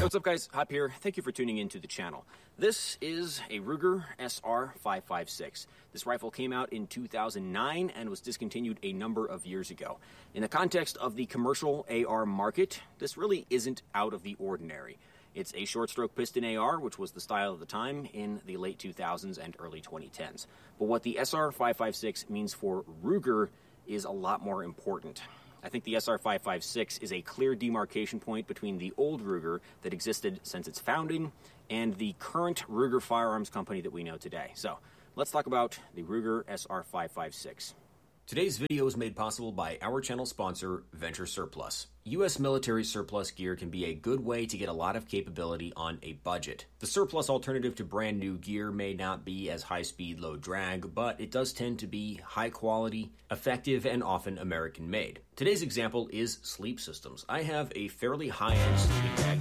Hey, what's up guys, Hop here. Thank you for tuning into the channel. This is a Ruger SR556. This rifle came out in 2009 and was discontinued a number of years ago. In the context of the commercial AR market, this really isn't out of the ordinary. It's a short-stroke piston AR, which was the style of the time in the late 2000s and early 2010s. But what the SR556 means for Ruger is a lot more important. I think the SR556 is a clear demarcation point between the old Ruger that existed since its founding and the current Ruger firearms company that we know today. So, let's talk about the Ruger SR556. Today's video is made possible by our channel sponsor, Venture Surplus. U.S. military surplus gear can be a good way to get a lot of capability on a budget. The surplus alternative to brand new gear may not be as high speed, low drag, but it does tend to be high quality, effective, and often American made. Today's example is sleep systems. I have a fairly high-end sleeping bag